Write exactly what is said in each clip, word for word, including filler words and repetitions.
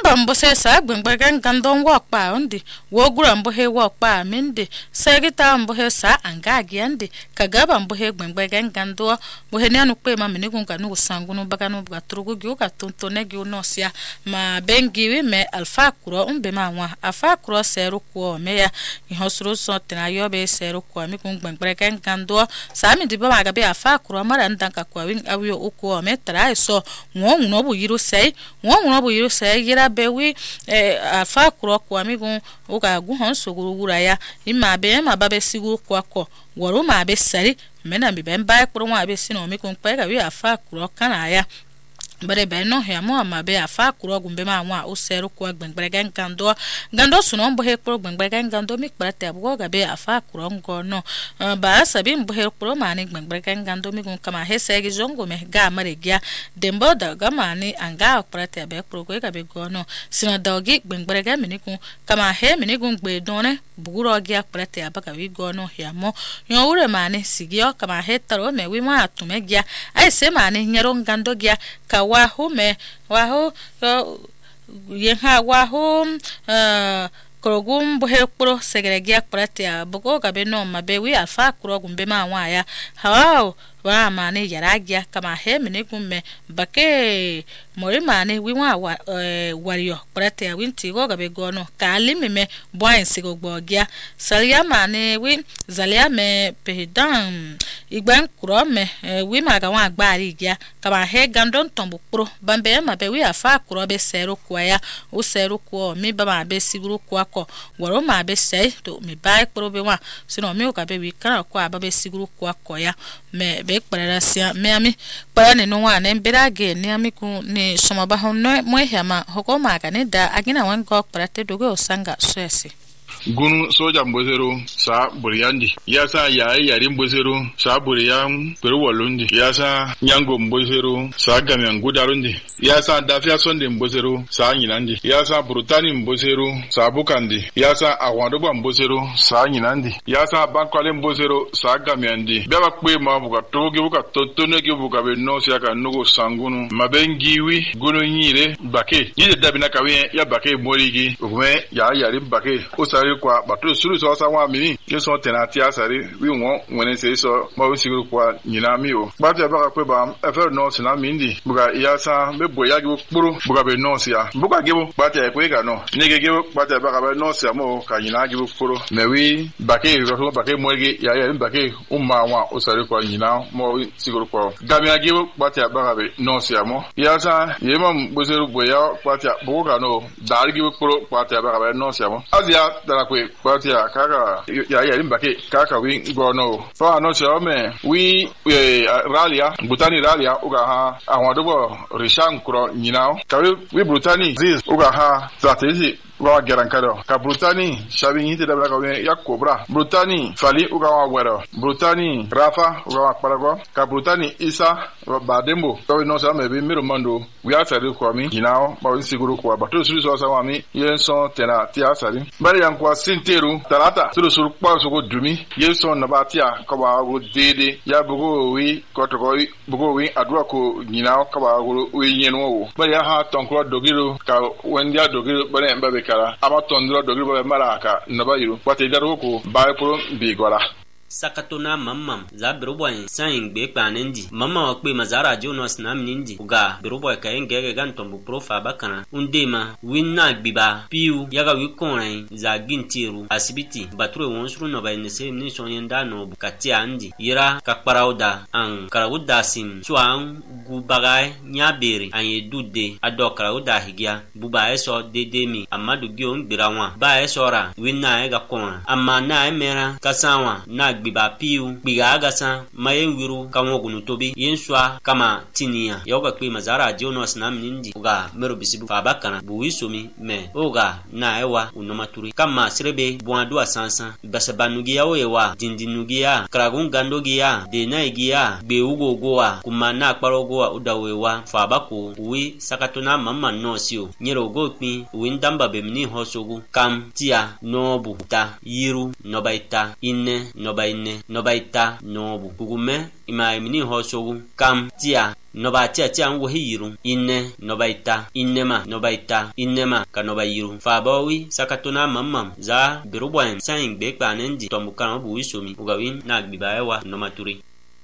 pambo se sa gbengbegan gandon walk pa undi wogura mbo he walk pa minde segita mbo he sa anga giande kagaba mbo he gbengbegan gando bo he nanu pe ma minigun kanu sangunu baganu gatrugo gyo katontone gyo nosia ma bengiwi me alfa kuro umbe ma wa afa kuro seru ko me ya ihosro so tena yobe seru ko mi kun gbengbegan gando sa mi diba ma gabe afa kuro mara ndanka kwa win awiyo uko me tra so won no bu yiru sei won no bu yiru sei gira bewi eh afa kuro kwa mi kun uka gu hon soguru guraya imma be ma babe sigu kwa ko woro ma be sari mena bi ben ba kuro wa be sino mi kun pa ga wi afa kuro kana ya bare be no he mo ma be afa kuro gumbe ma wa o seru ko gbengbegan gando gando suno mbo he kuro gbengbegan gando mi kparte abugo ga be afa kuro ngo no ba sabi mbo he kuro ma ni gbengbegan gando mi gun kama he segi jongo me ga mare gya dembo da ga ma ni anga kparte be kuro ko ga be go no sina dogi gbengbegan mi ni kun kama he mi ni gun gbe done buguro gya kparte abaga wi go no he mo yo ure ma ni sigio kama he taro me wi ma atume gya ai se ma ni nyero gando gya ka wahu me wahu yenha wahu uh korogum bohe pro segregia pratia bogo gabe no mabewi alfa korogum be ma wa ya hawo wa mane yaragia kama he mene gumme bake mori mane wi wa wario pratia winti go gabe gono kali meme boin sigo gbogia salia mane wi zalia me pedan igban kuro me wi maga wa agbari gia kama he gandon tombo pro bambe mabewi afa kuro be seru kwa ya o seru ko mi ba ma be siguru kwa ko woro ma be sei to mi bai kuro be wa sino mi o ka be wi kana kwa ba be siguru kwa ko ya me be kpara sia me ami kpara ne no wa ne bera ge ne ami ku ne soma ba ho no mo hema hoko ma ka ne da agina wan ko kpara te dogo osanga soese gunu soja mbozero sa buriyandi yasa yayi yari mbozero sa buriyam peru walundi yasa nyango mbozero sa gamyan gudarundi yasa dafia sonde mbozero sa nyinandi yasa brutani mbozero sa bukandi yasa awandoba mbozero sa nyinandi yasa bankwale mbozero sa gamyandi beba kwe ma buka toge buka totone ge buka be no sia ka nugo sangunu mabengiwi gunu nyire bake yide dabina kawe ya bake morigi ukume ya yari bake osari kwa bato suru so sa wa mini ye so tenati asari wi won woni se so ma wi siru kwa nyina mi o ba te ba pe ba e fe no sina mindi buga ya sa be boya gi kpuru buga be no sia buga gi ba te ko ga no ni ge gi ba te ba ka be no sia mo ka nyina gi kpuru me wi ba ke ro ba ke mo gi ya ya ba ke umma wa osari kwa nyina mo wi siru kwa gami gi ba te ba ka be no sia mo ya sa ye ma bozeru boya ba te buga no dar gi kpuru ba te ba ka be no sia mo azia dara kwe kwatia kaka ya ya limbake kaka wi gono fa no chome wi ralia butani ralia uga ha awadobo rishan kro nyinao kawi wi butani ziz uga ha strategy wa gerankado ka brutani shabi yiti da bla ka ya kobra brutani fali uga wa wero brutani rafa uga wa parago ka brutani isa badembo ko no sa me bi miro mando wi asari ko mi ginao ba wi siguru ko ba to suru so sa wa mi yenso tena ti asari bari yan kwa sinteru talata suru suru kwa so go dumi yenso na ba tia ko ba go dede ya bugo wi ko to ko bugo wi adwa ko ginao ka ba go wi yenu wo bari ya ha tonkro dogiro ka wendia dogiro bari en ba kala ama tondro dogiro be maraka nabayiru wate daru ko ba ko bi gola sakatona mamam za biruboy sayin gbe panendi mama okpe mazara jonas na mnindi uga biruboy kayen gege gan tombu profa bakana undema winna gbiba piu yaga wikonrai za gintiru asibiti batru wonsru no bayne se ni sonyenda no bukati andi yira kakparauda an karawuda sim suan gubagai nyabere anye dude adokrauda higia buba eso dedemi amadu gion birawa ba esora winna ega kona amma na emera kasawa na gbiba piu gbiga agasa mayen wiru kanwo gunu tobi yenswa kama tinia yoga kwe mazara jonas na mnindi uga mero bisibu fabakana buwisomi me uga na ewa unomaturi kama sirebe buandu asansa basabanugi ya oewa dindinugi ya kragun gandogi ya denai ya gbe ugo goa kumana akparogoa udawewa fabako uwi sakatona mama nosio nyero gokpi uwi ndamba bemni hosogu kam tia nobu ta yiru nobaita inne noba ine nobaita nobu kugume ima imini hosogu kam tia noba tia tia an wohi yiru inne noba ita innema noba ita innema ka noba yiru fa bawi sakatuna mamam za birubwan sain gbe kpanendi tombukan bu wisomi ugawin na gbibaewa no maturi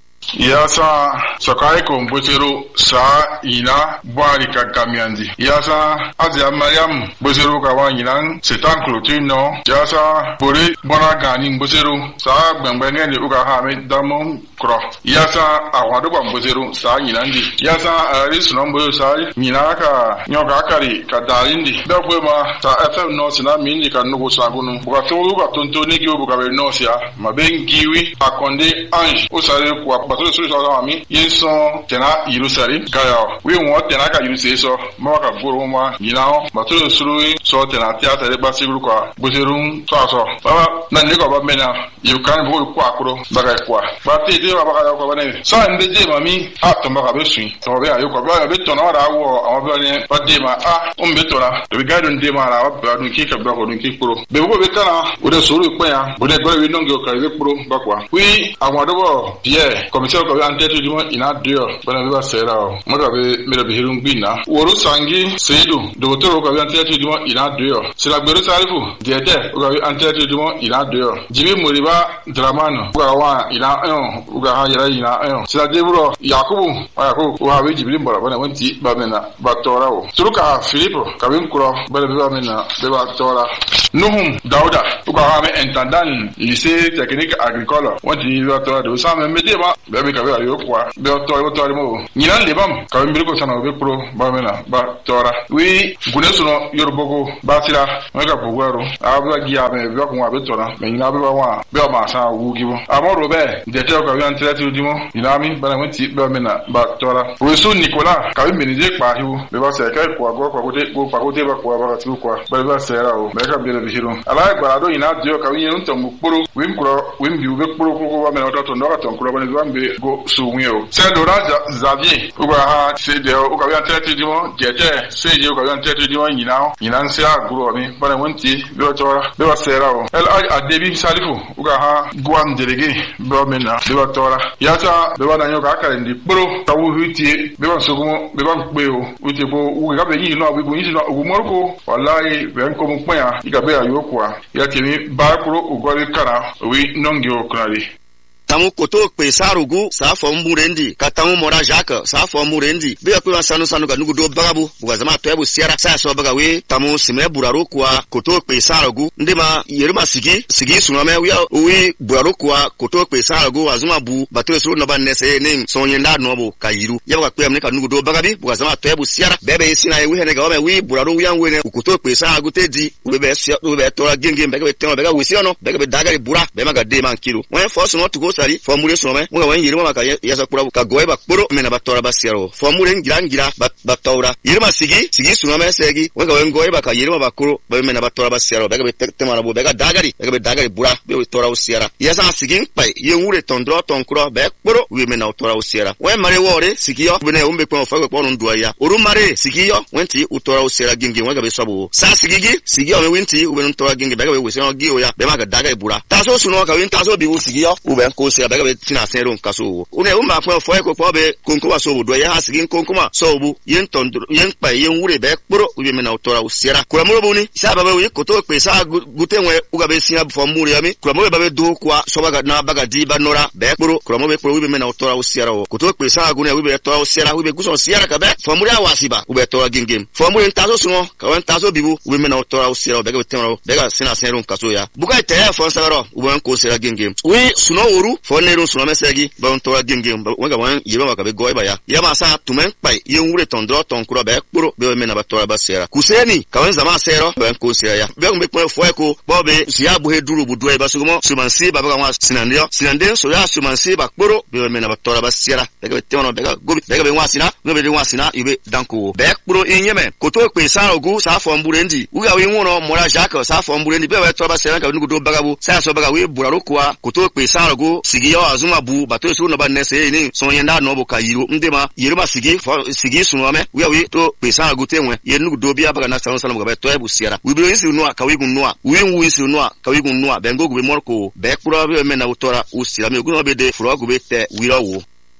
yasa sakai ko mbosero sa ina bwari ka kamiandi yasa azia mariam mbosero ka wa yinan setan klotino yasa bore bona gani mbosero sa gbengbenge ni uga ha me damon kro yasa awado kwa mbosero sa yinandi yasa arisu no mboyo sa yina ka nyoka akari ka dalindi dogwe ma sa fm no sina minji ka nugo sagunu buka tolu ka tonto ne ki buka be no sia mabengiwi akonde ange osare kwa bato so so ami yeso tena irusari gaya we won tena ka iruse so ma ka goro ma yina bato so so tena theater e basiru kwa bozerum so so baba na ne ko ba mena you kan bo kwa akro baga kwa ba te te ba baga ko bane so ande je mami a to ba ka be sun to be ayo ko ba be to na ra wo awon be ne ba de ma a o mbe to na to be ga don de ma ra ba dun ki ka ba ko dun ki pro be ko be kana o de suru pe ya bo de gbe we nongo ka be pro ba kwa wi awon adobo die commission ko ante to dimo ina dio bana be ba sera o mo da be me da be hirun gbina woro sangi seidu docteur ko ante to dimo ina dio sira gbero sarifu de de ko ante to dimo ina dio jibi moriba dramano uga wa ina eh uga ha yara ina eh sira debro yakubu wa yakubu wa we jibi mbora bana wanti ba mena ba tora o turuka filipo kabin kuro bana be ba mena be ba tora nuhum dauda uga ha me intendant lycée technique agricole wanti ba tora do sa me mede ba be be kabe ayo kwa be tora tora mo nyina lebam kabin biriko sana be pro ba mena ba tora wi gunesuno yorbogo ba tira mega bugwaro abla giya me be ko wa be tora me nyina be ba wa be ma sa wugibo amoro be de te ko yan tere dimo inami bana wanti be mena ba tora we so nicola kabin benije pa hiwo be ba se kai kwa go kwa gote go kwa gote ba kwa ba tu kwa be ba se ra o be ka be le bihiro ala gba do ina dio kabin yen ntom kporo we mkro we mbi ube kporo ko ba mena to ndo ka ton kro ba ne zambe go so wio se do ra Xavier uga ha se de o ka yan tere dimo jete se je o ka yan tere dimo nyina nyina nse aguro mi bana wanti be tora be ba se ra o el adebi salifu uga ha guam delege be mena be ba tora yata be ba na nyoka akare ndi kporo tawu hutie be ba sogumo be ba gbe o utie bo uga be yi no be bo yi no ogumorko wallahi be en ko mu pya iga be ayo kwa yati mi ba kuro ugori kana wi nongi o kanali tamu koto pe sarugu sa fo murendi katamu mora jaka sa fo murendi be ko sanu sanu ga nugudo bagabu bugazama to ebu siara sa so bagawe tamu simre buraro kwa koto pe sarugu ndima yeruma sigi sigi suname wi wi buraro kwa koto pe sarugu azuma bu batwe suru no banese ning sonyenda no bo kayiru yaba kwa amne ka nugudo bagabi bugazama to ebu siara bebe sina ye wi hene ga wi buraro wi anwe ne koto pe sarugu tedi ube sia ube tora genge bega betema bega wi siono bega be dagari bura be maga de man kilo when force not to go sari formule some ngo wan yirima maka yasa kura ka goye ba kporo mena batora basiaro formule ngira ngira batora yirima sigi sigi sunama segi ngo wan goye ba ka yirima bakuro ba mena batora basiaro bega betema bo bega dagari bega be dagari bura be tora usiara yasa sigi pai yewure tondro tonkuro be kporo we mena utora usiara we mare wore sigi yo bene umbe kwa fa ko ndua ya uru mare sigi yo wenti utora usiara gingi ngo be sabo sa sigi sigi yo wenti ube ntora gingi bega we we seno gi oya be maga dagari bura taso suno ka win taso bi sigi yo ube ko se bega be tina sero kaso une umba kwa fo ko ko be konkoma so do ya hasigi konkoma so bu yen tondro yen pa yen wure be kporo ube mena utora usiara kura mo boni sa baba we ko to pe sa gutenwe uga be sia fo muri yami kura mo be do kwa so baga na baga di ba nora be kporo kura mo be kporo ube mena utora usiara o ko to pe sa gune ube tora usiara ube guso siara ka be fo muri awasiba ube tora gingem fo muri ntazo suno ka wan tazo bibu ube mena utora usiara be ga temro be ga sina sero kaso ya buka te fo sagaro ube ko sera gingem we suno oru fo neru suno mesegi ba tora gingem wanga wan yiba maka be goy ba ya ya ma sa tumen pai yen wure tondro tonkuro be kporo be mena ba tora ba sera kuseni ka wan zama sero be ko sera ya be ngbe ko fo ko bo be sia bu he duru bu do ba sugumo sumansi ba ba wa sinandio sinande so ya sumansi ba kporo be mena ba tora ba sera be ga temno be ga gobi be ga be wasina ngbe de wasina ibe danko be kporo inyeme ko to pe sa ogu sa fo mburendi uga we nworo mora jaka sa fo mburendi be we tora ba sera ka nugudo bagabu sa so baga we buraro kwa ko to pe sa ogu sigi yo azuma bu bato su no ba nese ni so yenda no bo kayiru ndema yiruma sigi sigi suno me we we to pe sa ogu tenwe ye nugudo bia baga na salon salon ga to ebu siara we bi isi no ka we gun no we wu isi no ka we gun no be ngogu be morko be kporo be me na utora usira me ogu no be de fro ogu be te wiro wo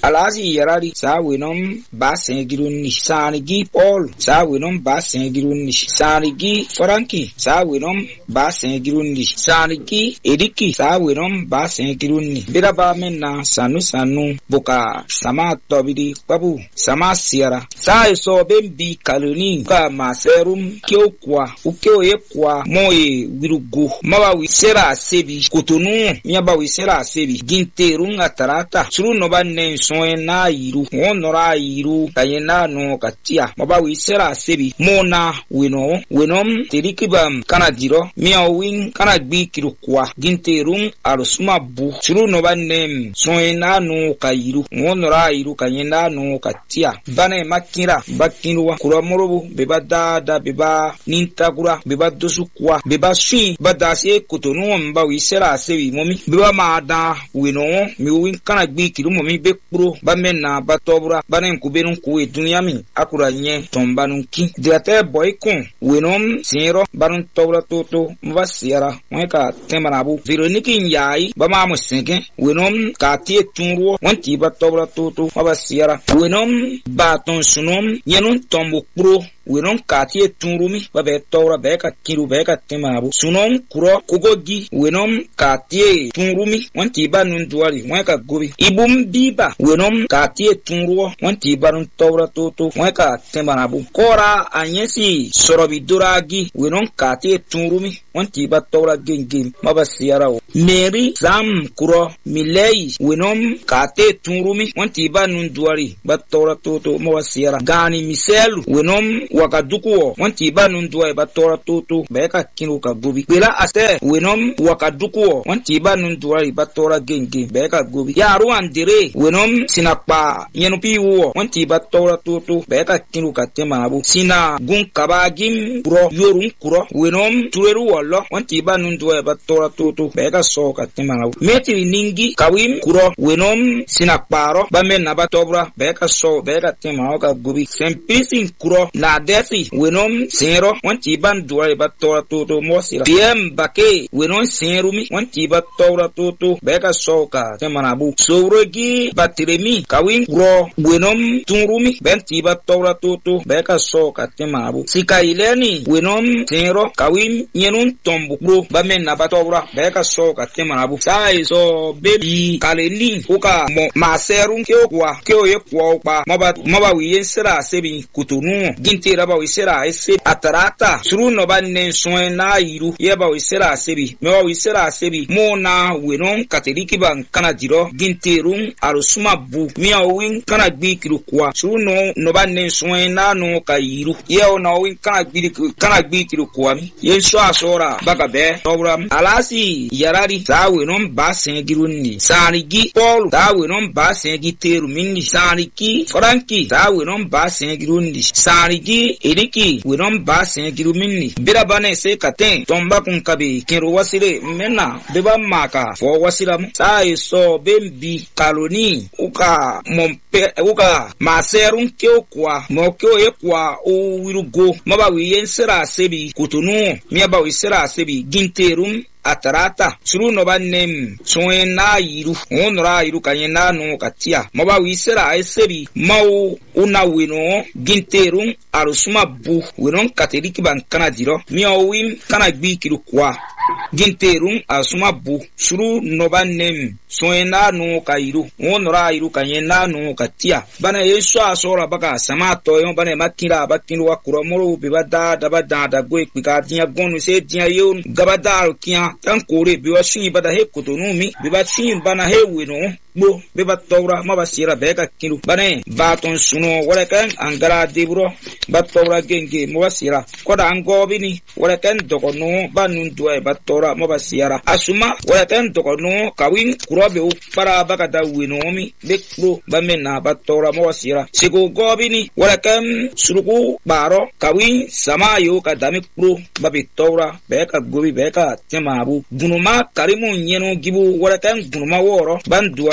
alazi yarari sa wenom ba sengirunni sanigi Paul sa wenom ba sengirunni sanigi Franki sa wenom ba sengirunni sanigi Ediki sa wenom ba sengirunni biraba menna sanu sanu boka sama tobidi babu sama siara sa so bembi kaluni ka maserum kyo kwa ukyo ye kwa moye wirugo mawa wisera sebi kotonu miaba wisera sebi ginterun atarata suru no banne soen na yiru onora yiru kayena no katia maba wisera sebi mona weno wenom terikibam kana diro mia win kana gbi kirukwa ginterun arusuma bu suru no banne soen na no kayiru onora yiru kayena no katia bane makira bakinwa kuramorobu bebada da beba nintagura beba dosukwa beba sui badase kotonu mba wisera sebi momi beba mada weno mi win kana gbi kiru momi be pro ba menna ba tobura banen kubenu ku edunya mi akura nye tombanu ki diate boykon wenom siro barun tobura toto mba siara mweka temarabu veroniki nyai ba ma musenge wenom ka tie tunro wanti ba tobura toto mba siara wenom ba ton sunom yenun tombo pro wenon katie tunrumi babe tora beka kiru beka temabu sunom kuro kogogi wenom katie tunrumi wanti banun duari mweka gobi ibum biba wenom katie tunruo wanti banun tora toto mweka temanabu kora anyesi sorobi duragi wenon katie tunrumi wanti ba tora gengem mabasiarao meri zam kuro milei wenom katie tunrumi wanti banun duari batora toto mabasiara gani miselu wenom wakadukuo wanti banundua e batora toto beka kinu ka gobi bela ase wenom wakadukuo wanti banundua e batora genge beka gobi ya ruandire wenom sinapa yenupi wo wanti batora toto beka kinu ka temabu sina gun kabagim kuro yorun kuro wenom tureru wallo wanti banundua e batora toto beka so ka temabu metri ningi kawim kuro wenom sinaparo bamena batobra beka so beka temabu ka gobi sempisin kuro na desi wenom sero wanti ban duare batora toto mosira pm bake wenom serumi wanti batora toto beka soka temanabu sorogi batiremi kawin kuro wenom tunrumi benti batora toto beka soka temanabu sikaileni wenom sero kawin yenun tombu kuro bamen na batora beka soka temanabu sai so baby kaleli uka mo maserun kyo kwa kyo ye kwa pa maba maba wiyensira sebi kutunu gintira ba wisera ese atarata suru no banne soen na yiru yeba wisera sebi mewa wisera sebi mona wenon katoliki ban kana diro ginterun arusuma bu miya win kana gbi kiru kwa suru no no banne soen na no ka yiru yeo na win kana gbi kana gbi kiru kwa mi yenso asora baka be program alasi yarari sa wenon ba sengirunni sanigi Paul sa wenon ba sengiteru minni saniki Franki sa wenon ba sengirunni sanigi Ediki wenon ba sengiru minni bira bane se katen tomba kun kabi kero wasire menna beba maka fo wasira mu sai so bembi kaloni uka mompe uka maserun kyo kwa mo kyo ye kwa o wirugo maba wiyensira sebi kutunu miaba wisira sebi ginterum atarata suru no bannem soen na yiru onra yiru kanyena no katia maba wisera esebi mau una wino ginterun arusuma bu winon katoliki ban kana diro miowin kana gbi kiru kwa ginterun asuma bu suru no bannem soen na no kairu onra yiru kanyena no katia bana yesu asora baka samato yo bana makira bakinwa wakuro moro bibada dabada da go ekpika dia gonu se dia yo gabada kia tankore biwa shin bada he kotonu mi biba shin bana he wino bo beba tora mabasira beka kilu bane baton suno wala kan angara debro batora genge mabasira koda angobini wala kan dokono banun duai batora mabasira asuma wala kan dokono kawin kurobe para baka da wino mi bekro bamena batora mabasira sigo gobini wala kan suruku baro kawin samayo kadami pro babitora beka gobi beka temabu gunuma karimu nyeno gibu wala kan gunuma woro banduari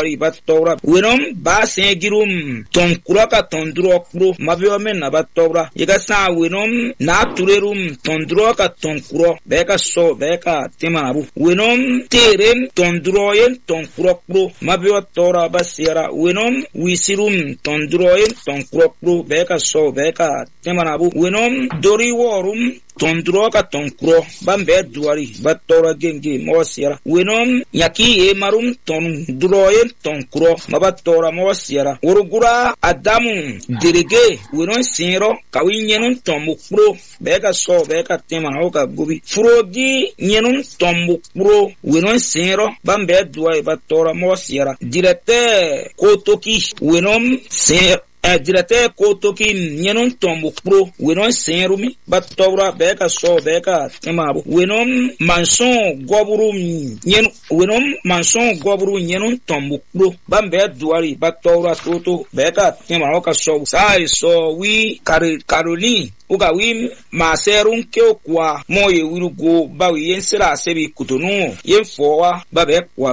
duari batora wenom ba sengirum ton kuraka ton dro kuro mabio men na batora yega sa wenom na turerum ton dro ka ton kuro beka so beka temabu wenom terem ton droyen ton kuro kuro mabio tora basiera wenom wisirum ton droyen ton kuro kuro beka so beka temanabu wenom dori worum ton droga ton kuro bambe duari batora genge mosiera wenom yaki e marum ton droyen ton kuro mabatora mosiera urugura adamu dirige wenon siro kawinyenun ton mukro bega so bega temana oka gubi frogi nyenun ton mukro wenon siro bambe duari batora mosiera direte kotoki wenom siro e direte kotoki nyenun tombu pro wenon serumi batora beka so beka temabu wenon manson goburu nyen wenon manson goburu nyenun tombu pro bambe duari batora toto beka temabu ka so sai so wi karoli uga wi maserun ke kwa moye wirugo bawi yensira sebi kutunu yenfowa babe kwa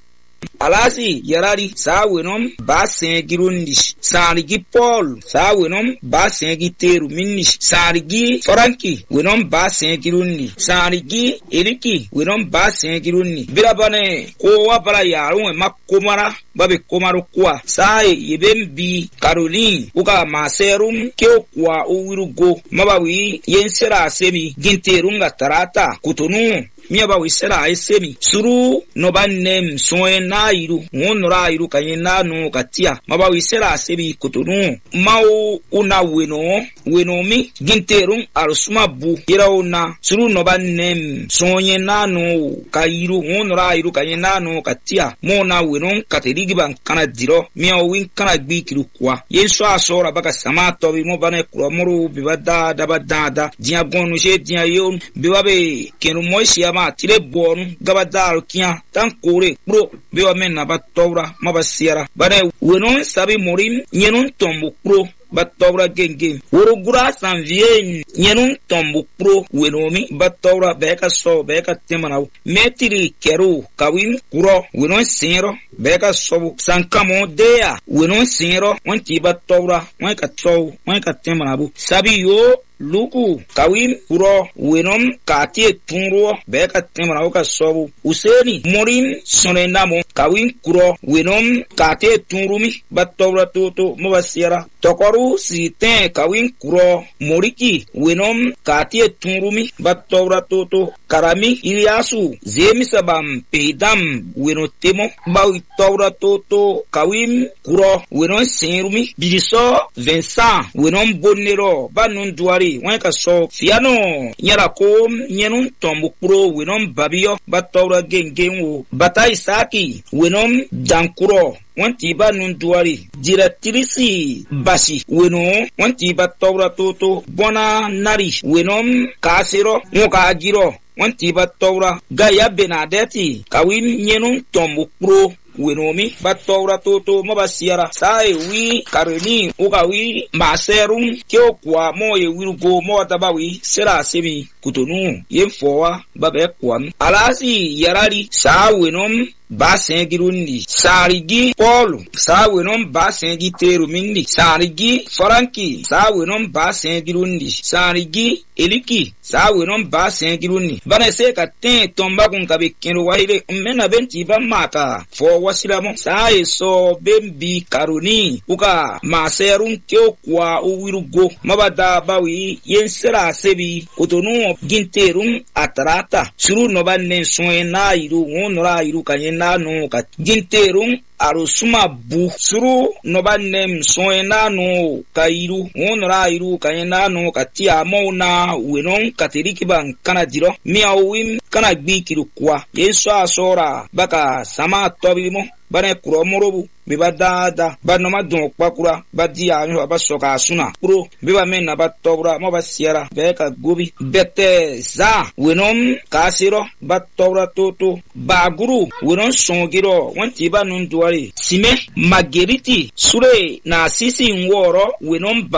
alasi yarari sa wenom ba sengirundi sarigi Paul sa wenom ba sengiteru minish sarigi Franki wenom ba sengirundi sarigi Eriki wenom ba sengirundi birabane ko wabara yarun makomara babe komaru kwa sa yebembi Caroline uka maserum ke kwa uwirugo mabawi yensera semi ginterunga tarata kutunu miaba wisera esemi suru no bannem soen na iru ngonora iru kanyena no katia maba wisera sebi kotonu mau una weno weno mi ginterun arusuma bu irauna suru no bannem soen na no kairu ngonora iru kanyena no katia mona wenon katerigi ban kana diro miao win kana gbikiru kwa yeso asora baka samato bi mo bane kuromuru bibada dabada dia gonu je dia yon biwabe kenu moisia tire bon gabadar kia tan kore pro bewa men na batora mabasiera bane wenon sabi morim nyenun tombu pro batora genge urugura sanvien nyenun tombu pro wenomi batora beka so beka temana metiri keru kawin kuro wenon sero beka so sankamo dea wenon sero wanti batora wanka so wanka temana bu sabi yo luku kawin kuro wenom kati tunro beka temana uka sobu useni morin sonendamo kawin kuro wenom kati tunrumi batora toto mabasiera tokoru siten kawin kuro moriki wenom kati tunrumi batora toto karami iliasu zemisabam peidam wenotemo bawi tora toto kawin kuro wenon senrumi bidiso Vincent wenom bonero banun duari wanka so fiano nyara ko nyenun tombu pro wenom babio batora gengenwo batai saki wenom dankuro wanti ba nun duari directrice basi weno wanti ba tawra toto bona nari wenom kasiro ngoka agiro wanti ba tawra gaya benadeti kawin nyenun tombu pro wenomi batora toto mabasiara sai wi kareni uga wi maserum kyo kwa moye wirugo mo tabawi sera semi kutonu yemfowa babe kwan alasi yarari sa wenom ba sengirundi sarigi Paul sa wenom ba sengiteru mindi sarigi Franki sa wenom ba sengirundi sarigi Eliki sa wenom ba sengirundi bana se ka ten tomba kun kabe kero waile mena benti ba mata fo wasilamo sa eso bembi karuni uka maserum kyo kwa uwirugo mabada bawi yensera sebi kotonu ginterum atarata suru no banne soena iru ngonora iru kanyena no ka ginterum arusuma bu suru no bannem soena no kairu ngonora iru kanyena no katia mauna wenon kateriki ban kana diro miawim kana gbikiru kwa yeso asora baka sama tobilimo bane kuro morobu biba dada banoma don kwakura badia anyo abasoka asuna pro biba mena batobra mo basiera beka gobi bete za wenom kasiro batobra toto baguru wenon songiro wanti ba nun duari sime mageriti sure na sisi nworo wenom